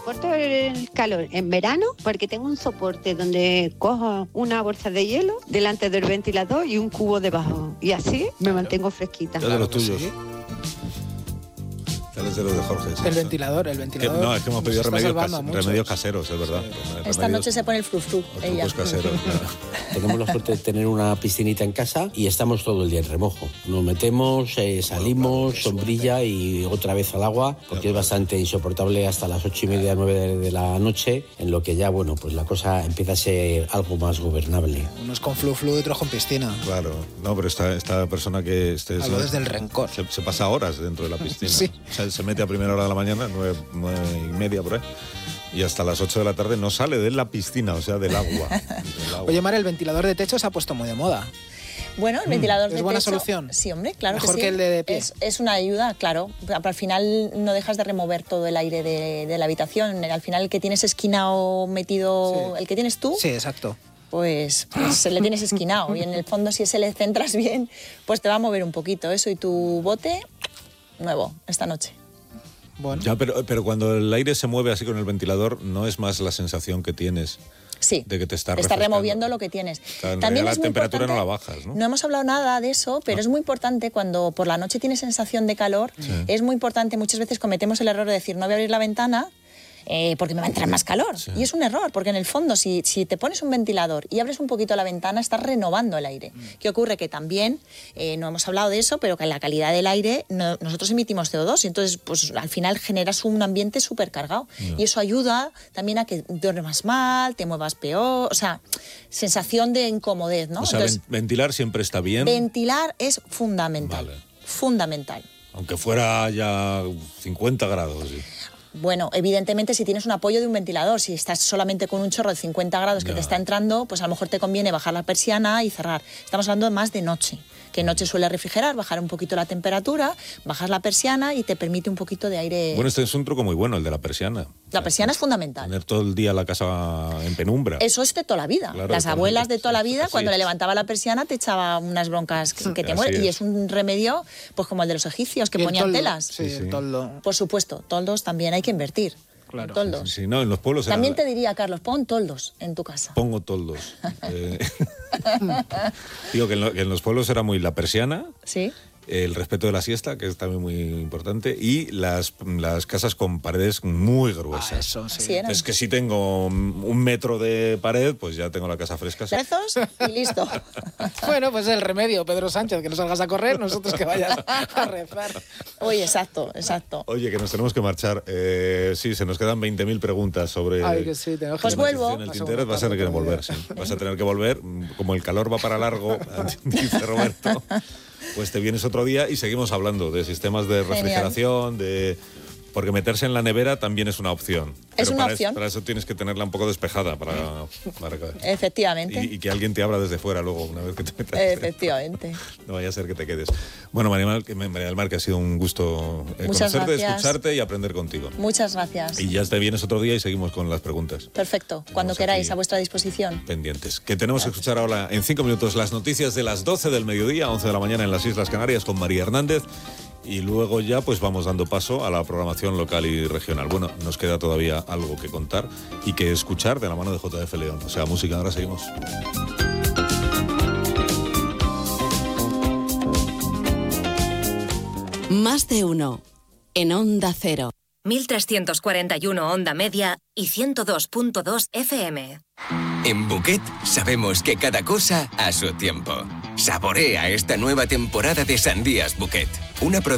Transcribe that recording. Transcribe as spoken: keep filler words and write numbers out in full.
soporto el calor en verano porque tengo un soporte donde cojo una bolsa de hielo delante del ventilador y un cubo debajo. Y así me mantengo fresquita. Ya de los tuyos. Sí. De los de Jorge. Sí, el ventilador, el ventilador. Que, no, es que hemos pedido remedios, cas- remedios caseros, es verdad. Sí. Esta remedios, noche se pone el frufru. Ella. Caseros, claro. Tenemos la suerte de tener una piscinita en casa y estamos todo el día en remojo. Nos metemos, eh, salimos, claro, sombrilla y otra vez al agua, porque claro, es bastante insoportable hasta las ocho y media, nueve de, de la noche, en lo que ya, bueno, pues la cosa empieza a ser algo más gobernable. Unos con flu-flu y otros con piscina. Claro, no, pero esta, esta persona que... Este, Hablo desde el rencor. Se, se pasa horas dentro de la piscina. Sí. O sea, se mete a primera hora de la mañana, nueve, nueve y media por ahí, y hasta las ocho de la tarde no sale de la piscina, o sea, del agua. Del agua. Oye, Mar, el ventilador de techo se ha puesto muy de moda. Bueno, el ventilador ¿Es de buena techo, solución? Sí, hombre, claro Mejor que sí. que el de, de pie. Es, es una ayuda, claro. Pero al final no dejas de remover todo el aire de, de la habitación. Al final el que tienes esquinado metido, sí. El que tienes tú... Sí, exacto. Pues, pues le tienes esquinado y en el fondo si ese le centras bien, pues te va a mover un poquito eso y tu bote nuevo esta noche. Bueno. Ya, pero, pero cuando el aire se mueve así con el ventilador, ¿no es más la sensación que tienes? Sí, de que te está, te está removiendo lo que tienes. Claro, También la es muy temperatura no la importante, bajas, ¿no? No hemos hablado nada de eso, pero ah. es muy importante cuando por la noche tienes sensación de calor, sí. Es muy importante, muchas veces cometemos el error de decir no voy a abrir la ventana, Eh, porque me va a entrar más calor. Sí. Y es un error, porque en el fondo, si, si te pones un ventilador y abres un poquito la ventana, estás renovando el aire. Mm. ¿Qué ocurre? Que también, eh, no hemos hablado de eso, pero que la calidad del aire, no, nosotros emitimos C O dos, y entonces pues, al final generas un ambiente súper cargado. Yeah. Y eso ayuda también a que duermas mal, te muevas peor, o sea, sensación de incomodez, ¿no? O sea, entonces, ventilar siempre está bien. Ventilar es fundamental. Vale. Fundamental. Aunque fuera ya cincuenta grados. Sí. Bueno, evidentemente si tienes un apoyo de un ventilador, si estás solamente con un chorro de cincuenta grados que ya. Te está entrando, pues a lo mejor te conviene bajar la persiana y cerrar. Estamos hablando de más de noche, que noche suele refrigerar, bajar un poquito la temperatura, bajas la persiana y te permite un poquito de aire. Bueno, este es un truco muy bueno, el de la persiana. La persiana es fundamental. Tener todo el día la casa en penumbra. Eso es de toda la vida. Claro, las abuelas de toda la vida, sí. Cuando le levantaba la persiana te echaba unas broncas que, que te mueren. Y es un remedio, pues como el de los egipcios, que ponían toldo, telas. Sí, sí. El toldo. Por supuesto, toldos también hay que invertir. Claro. Toldos. Sí, sí, no, en los pueblos también era... te diría, Carlos, pon toldos en tu casa. Pongo toldos. eh... Digo que en, lo, que en los pueblos era muy la persiana. Sí. El respeto de la siesta, que es también muy importante, y las, las casas con paredes muy gruesas. Ah, eso, sí. Sí, es que si tengo un metro de pared, pues ya tengo la casa fresca. Rezos y listo. Bueno, pues el remedio, Pedro Sánchez, que no salgas a correr, nosotros que vayas a rezar. Oye, exacto, exacto. Oye, que nos tenemos que marchar. Eh, sí, se nos quedan veinte mil preguntas sobre... Ay, que sí, tengo que... Pues vuelvo. En el tintero, vas a tener que volver, sí. Vas a tener que volver. Como el calor va para largo, dice Roberto... Pues te vienes otro día y seguimos hablando de sistemas de refrigeración, Genial. de... Porque meterse en la nevera también es una opción. Es Pero una para opción. Es, para eso tienes que tenerla un poco despejada. Para, para Efectivamente. Y, y que alguien te abra desde fuera luego, una vez que te metas. Efectivamente. No vaya a ser que te quedes. Bueno, María, María del Mar, que ha sido un gusto eh, conocerte, gracias. escucharte y aprender contigo. Muchas gracias. Y ya te vienes otro día y seguimos con las preguntas. Perfecto. Cuando queráis, a vuestra disposición. Pendientes. Que tenemos gracias. que escuchar ahora en cinco minutos las noticias de las doce del mediodía, once de la mañana en las Islas Canarias con María Hernández. Y luego ya pues vamos dando paso a la programación local y regional. Bueno, nos queda todavía algo que contar y que escuchar de la mano de J F León. O sea, música, ahora seguimos. Más de uno en Onda Cero. mil trescientos cuarenta y uno Onda Media y ciento dos punto dos F M. En Bouquet sabemos que cada cosa a su tiempo. Saborea esta nueva temporada de Sandías Bouquet. Una